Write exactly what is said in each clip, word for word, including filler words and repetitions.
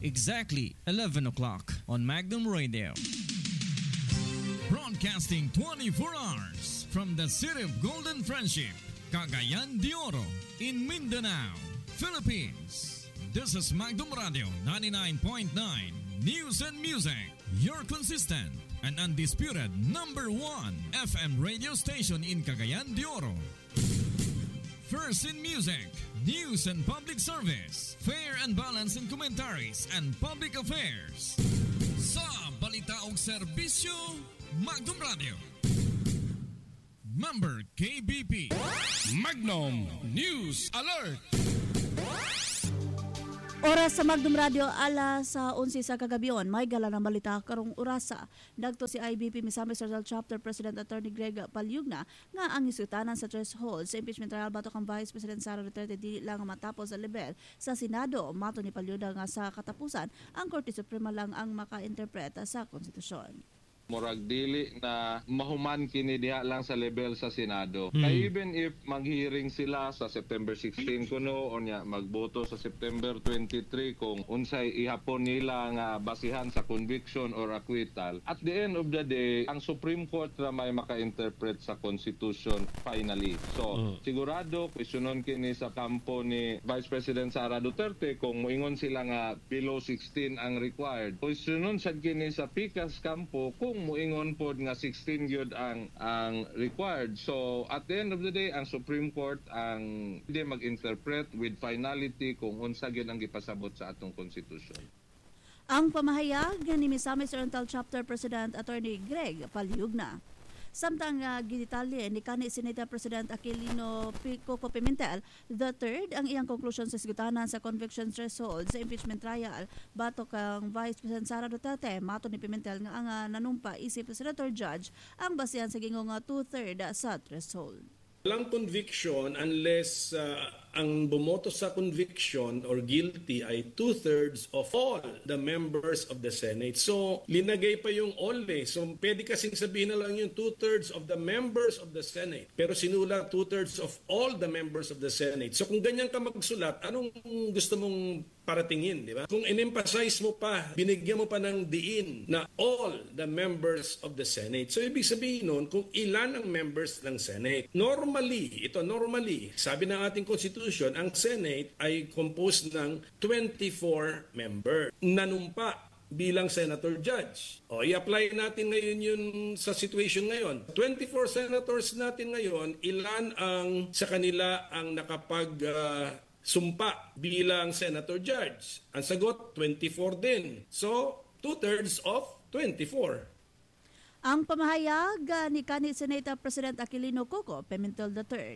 exactly eleven o'clock on Magnum Radio. Broadcasting twenty-four hours from the city of Golden Friendship, Cagayan de Oro, in Mindanao, Philippines. This is Magnum Radio ninety-nine point nine News and Music, your consistent and undisputed number one F M radio station in Cagayan de Oro. First in music, news and public service, fair and balanced in commentaries and public affairs. Sa balita ug serbisyo, Magnum Radio. Member K B P. Magnum News Alert. Oras sa Magnum Radio, alas sa onse sa kagabion. May gala ng balita karong orasa. Nagto si I B P Misamis Rizal Chapter President Attorney Greg Palyugna nga ang isutanan sa threshold sa impeachment trial batok ang Vice President Sara Duterte dili lang matapos sa level sa Senado. Mato ni Palyugna nga sa katapusan ang Korte Suprema lang ang maka-interpreta sa konstitusyon. Murag dili na mahuman kini diha lang sa level sa Senado. Hmm. Kaya even if mag-hearing sila sa September sixteen kuno o nya magboto sa September twenty-three kung unsay ihapon nila nga basihan sa conviction or acquittal, at the end of the day, ang Supreme Court na may maka-interpret sa Constitution finally. So, hmm. sigurado questionon kini sa kampo ni Vice President Sara Duterte kung moingon sila nga below sixteen ang required. Questionon sad kini sa Picas kampo kung muingon pod nga sixteen gyud ang ang required. So at the end of the day, ang Supreme Court ang hindi mag-interpret with finality kung unsa gyud ang gipasabot sa atong konstitusyon. Ang pamahayag ni Misamis Oriental Chapter President Attorney Greg Palyugna. Samtang uh, gidetalye ni kanhi Senate President Aquilino Coco Pimentel the third ang iyang conclusion sa sigutanan sa conviction threshold sa impeachment trial batok kang Vice President Sara Duterte. Mato ni Pimentel nga ang uh, nanumpa isip Senator Judge ang basihan sa gingong uh, two-third uh, sa threshold. Walang conviction unless uh, ang bumoto sa conviction or guilty ay two-thirds of all the members of the Senate. So, linagay pa yung all eh. So, pwede kasing sabihin na lang yung two-thirds of the members of the Senate. Pero sinulat two-thirds of all the members of the Senate. So, kung ganyan ka magsulat, anong gusto mong paratingin, di ba? Kung in-emphasize mo pa, binigyan mo pa ng diin na all the members of the Senate. So, ibig sabihin nun, kung ilan ang members ng Senate. Normally, ito normally, sabi ng ating Constitution, ang Senate ay composed ng twenty-four members. Nanumpa bilang Senator Judge. O, i-apply natin ngayon yun sa situation ngayon. twenty-four senators natin ngayon, ilan ang sa kanila ang nakapag... Uh, sumpa bilang Senator Judge? Ang sagot, twenty-four din. So, two-thirds of twenty-four. Ang pamahayag ni kanhi Senate President Aquilino Coco Pimentel the third.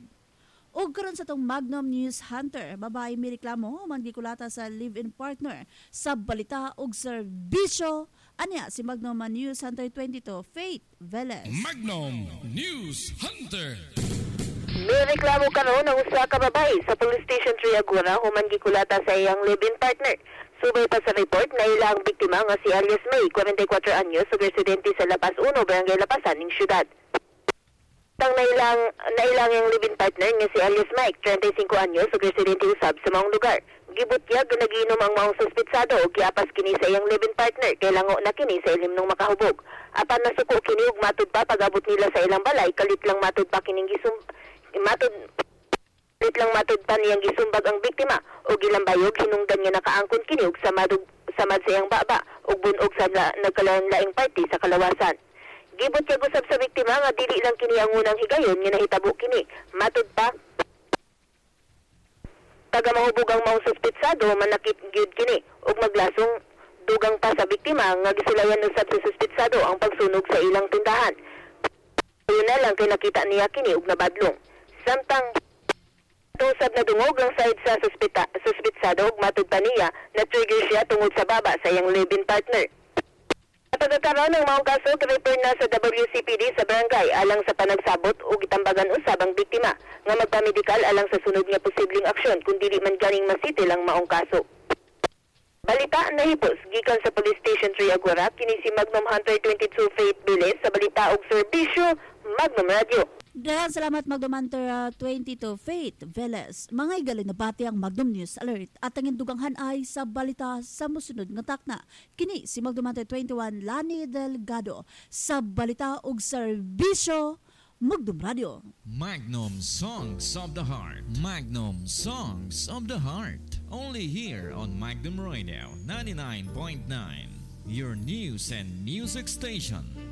O karon sa tong Magnum News Hunter, babae may reklamo mangikulata sa live-in partner sa balita og serbisyo. Anya si Magnum News Hunter twenty-two, Faith Velez. Magnum News Hunter. May reklamo karon ng usa ka babae sa Police Station Triagura human gikulata sa iyang live-in partner. Subay pa sa report na ilang biktima nga si alias May, forty-four anyos, ug residente sa Lapas one, Barangay Lapasan ning syudad. Tang nailang nailang ang live-in partner nga si alias Mike, thirty-five anyos, ug residente usab sa maong lugar. Gibutyag nga nagiinom ang maong suspitsado ug giapas kini sa iyang live-in partner kay lango na kini sa ilim ng makahubog. Apan nasuko kini ug matud pa pag-abot nila sa ilang balay, kalit lang matud pa kining gisum matud lit lang matud pa niyang gisumbag ang biktima o gilambayog hinungdan niya nakaangkon kini og samad samad sa iyang baba ug bunog sa nagkalain-laing party sa kalawasan. Gibot siya gusab sa biktima nga dili lang kini ang unang higayon nga nahitabo kini. Matud pa taga mahubog ang maong suspitsado manakit gyud kini ug maglasong dugang pa sa biktima nga gisulayan usab sa suspitsado ang pagsunog sa ilang tindahan. Yun na lang kay nakita niya kini ug nabadlong. Samtang tusab na dungog ang side sa suspita, suspitsado ug matud pa niya na trigger siya tungod sa baba sa iyang live-in partner. At pagkakaroon ng maong kaso, refer na sa W C P D sa barangay alang sa panagsabot o gitambagan usab ang biktima nga magpamedikal alang sa sunod nga posibleng aksyon kung dili man ganing masitil ang maong kaso. Balita na hipos gikan sa Police Station Triagura, kini si Magnum Hunter twenty-two Faith Velez sa balita og serbisyo Magnum Radio. Dahan salamat Magdumanter uh, twenty-two Faith Velez. Mga igalin na bati ang Magnum News Alert at ang induganghan ay sa balita sa musunod nga takna. Kini si Magdumanter twenty-one Lani Delgado sa balita ug serbisyo Magnum Radio. Magnum Songs of the Heart. Magnum Songs of the Heart. Only here on Magnum Radio ninety-nine point nine. Your news and music station.